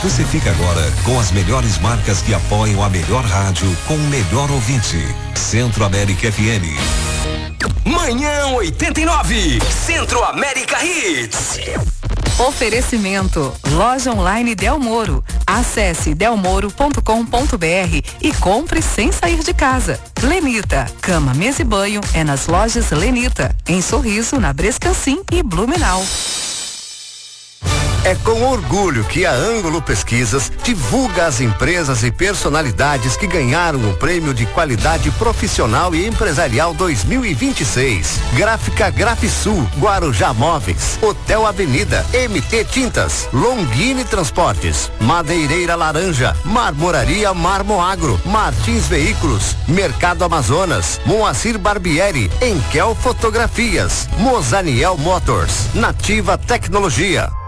Você fica agora com as melhores marcas que apoiam a melhor rádio com o melhor ouvinte. Centro América FM. Manhã 89, Centro América Hits. Oferecimento, Loja Online Del Moro. Acesse delmoro.com.br e compre sem sair de casa. Lenita, cama, mesa e banho é nas lojas Lenita, em Sorriso, na Brescancim e Blumenau. É com orgulho que a Ângulo Pesquisas divulga as empresas e personalidades que ganharam o Prêmio de Qualidade Profissional e Empresarial 2026. Gráfica Grafisul, Guarujá Móveis, Hotel Avenida, MT Tintas, Longini Transportes, Madeireira Laranja, Marmoraria Marmoagro, Martins Veículos, Mercado Amazonas, Moacir Barbieri, Enkel Fotografias, Mozaniel Motors, Nativa Tecnologia.